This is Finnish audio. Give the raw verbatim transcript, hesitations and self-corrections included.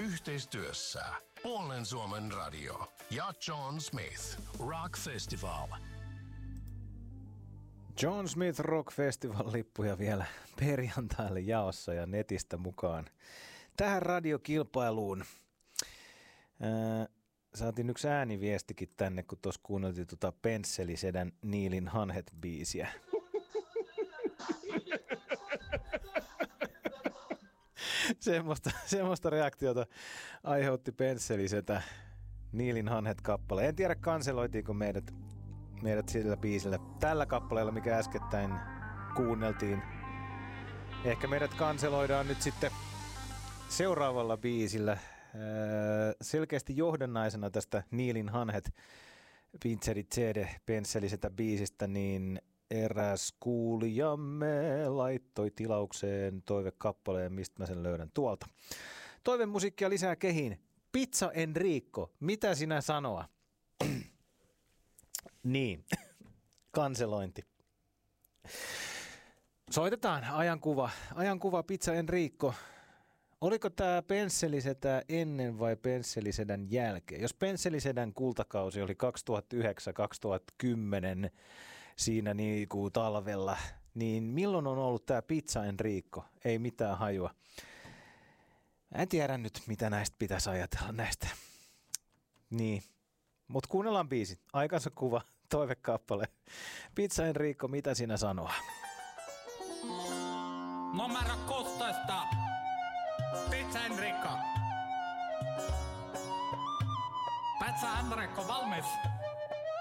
Yhteistyössä Puolen Suomen radio ja John Smith Rock Festival. John Smith Rock Festival-lippuja vielä perjantaille jaossa ja netistä mukaan tähän radiokilpailuun. Ää, saatiin yksi ääniviestikin tänne, kun tuossa kuunneltiin tuota Pensselisedän Niilin Hanhet-biisiä. semmoista, semmoista reaktiota aiheutti Pensselisetä Niilin Hanhet-kappale. En tiedä, kanseloitiinko meidät, meidät sillä biisillä tällä kappaleella, mikä äskettäin kuunneltiin. Ehkä meidät kanseloidaan nyt sitten seuraavalla biisillä. Selkeästi johdannaisena tästä Niilin Hanhet Pintseri C D Pensselisetä biisistä, niin eräs kuulijamme laittoi tilaukseen toivekappaleen, mistä mä sen löydän tuolta. Toivemusiikkia lisää kehiin. Pizza Enrico, mitä sinä sanoa? Niin, kanselointi. Soitetaan ajankuva. Ajankuva Pizza Enrico. Oliko tämä Pensselisetä ennen vai Pensselisedän jälkeen? Jos Pensselisedän kultakausi oli kaksituhattayhdeksän kaksituhattakymmenen siinä niin kuin talvella, niin milloin on ollut tämä Pizza Enrico? Ei mitään hajua. En tiedä nyt, mitä näistä pitäisi ajatella näistä. Niin, mutta kuunnellaan biisi. Aikansa kuva, toivekappale. Pizza Enrico, mitä sinä sanoa? Numero kuusitoista. Pizza Enrico. Pizza Enrico valmis.